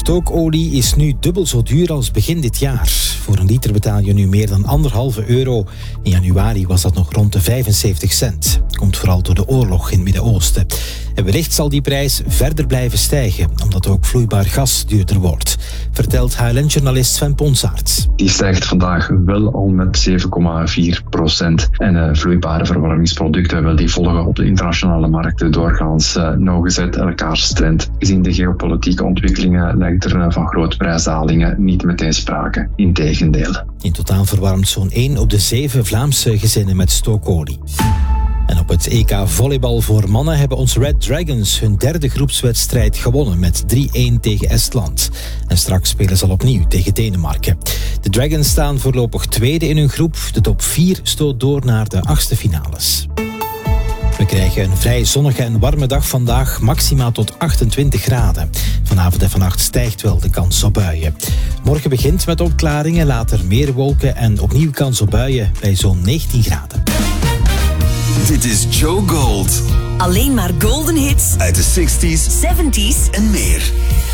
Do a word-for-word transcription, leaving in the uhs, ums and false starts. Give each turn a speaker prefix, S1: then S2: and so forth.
S1: Stookolie is nu dubbel zo duur als begin dit jaar. Voor een liter betaal je nu meer dan anderhalve euro. In januari was dat nog rond de vijfenzeventig cent. Komt vooral door de oorlog in het Midden-Oosten. En wellicht zal die prijs verder blijven stijgen, omdat ook vloeibaar gas duurder wordt, vertelt H L N-journalist Sven Ponsaerts.
S2: Die stijgt vandaag wel al met zeven komma vier procent. En uh, vloeibare verwarmingsproducten wel, die volgen op de internationale markten doorgaans uh, nauwgezet elkaars trend. Gezien de geopolitieke ontwikkelingen lijkt er uh, van grote prijsdalingen niet meteen sprake. Integendeel.
S1: In totaal verwarmt zo'n één op de zeven Vlaamse gezinnen met stookolie. En op het E K volleybal voor mannen hebben onze Red Dragons hun derde groepswedstrijd gewonnen met drie-een tegen Estland. En straks spelen ze al opnieuw tegen Denemarken. De Dragons staan voorlopig tweede in hun groep. De top vier stoot door naar de achtste finales. We krijgen een vrij zonnige en warme dag vandaag, maximaal tot achtentwintig graden. Vanavond en vannacht stijgt wel de kans op buien. Morgen begint met opklaringen, later meer wolken en opnieuw kans op buien bij zo'n negentien graden.
S3: Dit is Joe Gold.
S4: Alleen maar golden hits
S3: uit de zestig's,
S4: zeventig's
S3: en meer.